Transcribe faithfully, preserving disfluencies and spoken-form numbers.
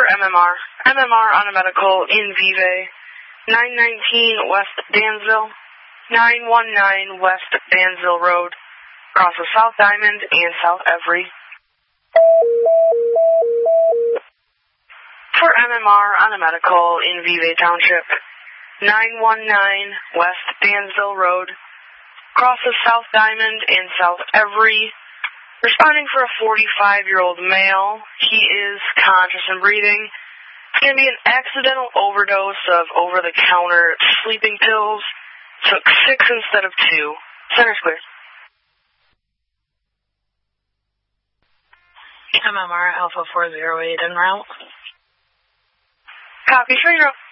M M R. M M R on a medical in Vive. nine nineteen West Dansville. nine one nine West Dansville Road. Across the South Diamond and South Every. For M M R on a medical in Vive Township. nine one nine West Dansville Road. Across the South Diamond and South Every. Responding for a forty-five-year-old male. He is conscious and breathing. It's going to be an accidental overdose of over-the-counter sleeping pills. Took six instead of two. Center's clear. M M R Alpha four zero eight en route. Copy, three zero.